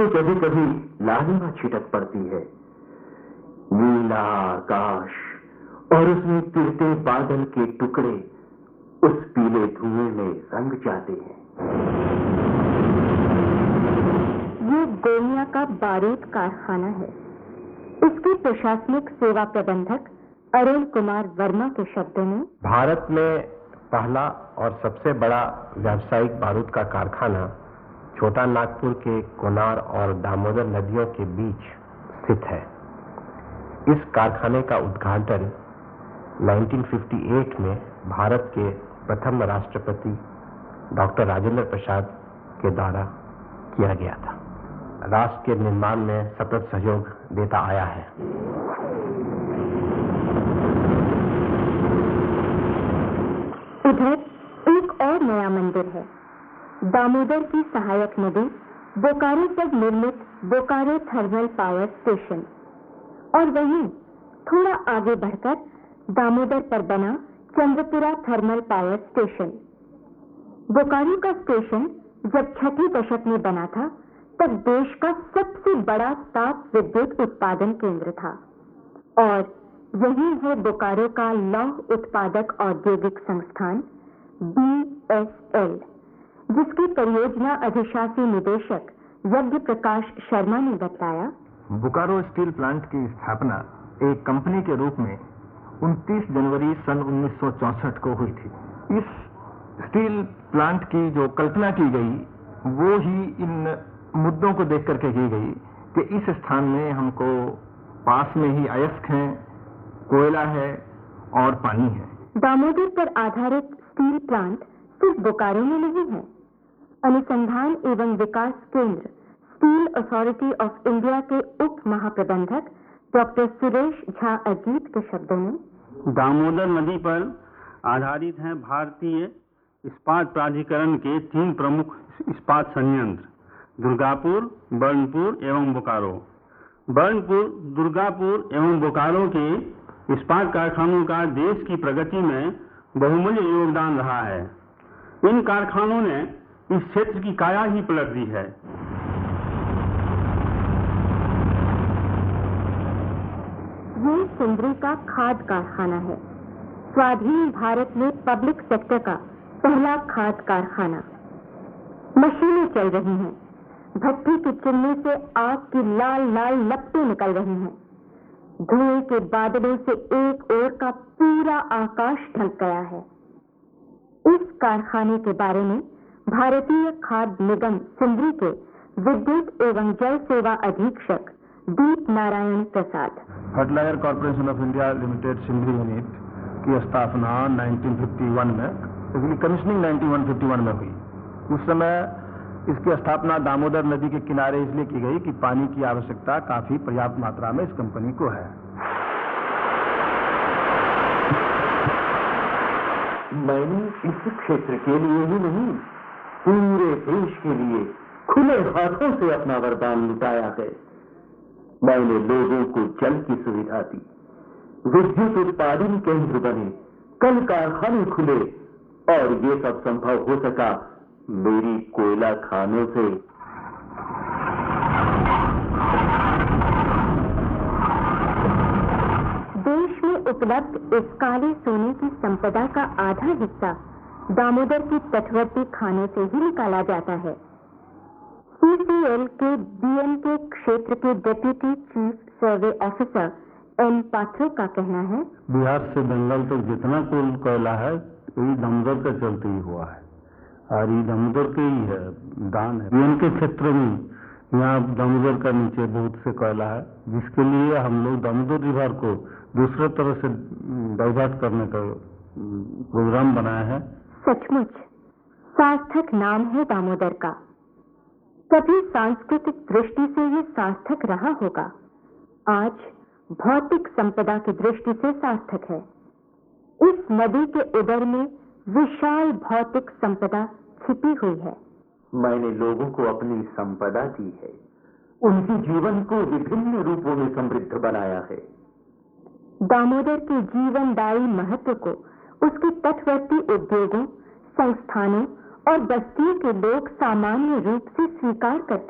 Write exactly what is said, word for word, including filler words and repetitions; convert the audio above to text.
जिससे कभी कभी लालिमा छिटक पड़ती है। नीला आकाश और उसमें तिरते बादल के टुकड़े उस पीले धुएं में रंग जाते हैं। ये गोमिया का बारूद कारखाना है। इसके प्रशासनिक सेवा प्रबंधक अरुण कुमार वर्मा के शब्दों में, भारत में पहला और सबसे बड़ा व्यावसायिक बारूद का कारखाना छोटा नागपुर के कोनार और दामोदर नदियों के बीच स्थित है। इस कारखाने का उद्घाटन उन्नीस सौ अट्ठावन में भारत के प्रथम राष्ट्रपति डॉक्टर राजेंद्र प्रसाद के द्वारा किया गया था। राष्ट्र के निर्माण में सतत सहयोग देता आया है। इधर एक और नया मंदिर है। दामोदर की सहायक नदी बोकारो पर निर्मित बोकारो थर्मल पावर स्टेशन और वहीं थोड़ा आगे बढ़कर दामोदर पर बना Chandrapura thermal power station. Bokaro का स्टेशन जब छठे दशक में बना था तब देश का सबसे बड़ा ताप विद्युत उत्पादन केंद्र था और यही है बोकारो का लौह उत्पादक औद्योगिक संस्थान बी एस एल, जिसकी परियोजना अधिशासी निदेशक यज्ञ प्रकाश शर्मा ने बताया। बोकारो स्टील प्लांट की स्थापना एक कंपनी के रूप में उनतीस जनवरी सन उन्नीस सौ चौसठ को हुई थी। इस स्टील प्लांट की जो कल्पना की गई वो ही इन मुद्दों को देख करके की गई कि इस स्थान में हमको पास में ही अयस्क है, कोयला है और पानी है। दामोदर पर आधारित स्टील प्लांट सिर्फ बोकारो में नहीं है। अनुसंधान एवं विकास केंद्र स्टील अथॉरिटी ऑफ इंडिया के उप महाप्रबंधक डॉक्टर सुरेश झा अजीत के शब्दों में, दामोदर नदी पर आधारित है भारतीय इस्पात प्राधिकरण के तीन प्रमुख इस्पात संयंत्र दुर्गापुर, बर्नपुर एवं बोकारो। बर्नपुर, दुर्गापुर एवं बोकारो के इस्पात कारखानों का देश की प्रगति में बहुमूल्य योगदान रहा है। इन कारखानों ने इस क्षेत्र की काया ही पलट दी है। ये सिंदरी का खाद कारखाना है। स्वाधीन भारत में पब्लिक सेक्टर का पहला खाद कारखाना। मशीनें चल रही हैं। भट्टी की चिमनी से आग की लाल लाल लपटें निकल रही हैं। धुएं के बादलों से एक ओर का पूरा आकाश ढक गया है। इस कारखाने के बारे में भारतीय खाद्य निगम सिंदरी के विद्युत एवं जल सेवा अधीक्षक दीप Narayan Prasad, fertiliser corporation of India limited Sindri unit की स्थापना उन्नीस सौ इक्यावन में, कमीशनिंग उन्नीस सौ इक्यावन में हुई। उस समय इसकी स्थापना दामोदर नदी के किनारे इसलिए की गई कि पानी की आवश्यकता काफी पर्याप्त मात्रा में इस कंपनी को है। मैंने इस क्षेत्र के लिए ही नहीं, पूरे देश के लिए खुले हाथों से अपना वरदान लुटाया है। मैंने लोगों को जल की सुविधा दी, विद्युत उत्पादन केंद्र बने, कल कारखाने खुले और ये सब संभव हो सका मेरी कोयला खानों से। देश में उपलब्ध इस काले सोने की संपदा का आधा हिस्सा दामोदर की तटवर्ती खानों से ही निकाला जाता है। सी सी एल के बी एन के क्षेत्र के डेप्यूटी चीफ सर्वे ऑफिसर एन पात्रो का कहना है, बिहार से बंगाल तक जितना कुल कोयला है वही दामोदर के चलते ही हुआ है और ये दामोदर के ही है, दान है। बी एन के क्षेत्र में यहाँ दामोदर का नीचे बहुत से कोयला है, जिसके लिए हम लोग दामोदर रिवर को दूसरे तरह से डाइवर्ट करने का प्रोग्राम बनाया है। सचमुच सार्थक नाम है दामोदर का। कभी सांस्कृतिक दृष्टि से ये सार्थक रहा होगा, आज भौतिक संपदा की दृष्टि से सार्थक है। इस नदी के उदर में विशाल भौतिक संपदा छिपी हुई है। मैंने लोगों को अपनी संपदा दी है, उनके जीवन को विभिन्न रूपों में समृद्ध बनाया है। दामोदर के जीवनदायी महत्व को उसके तटवर्ती उद्योगों, संस्थानों और बस्तियों के लोग सामान्य रूप से स्वीकार करते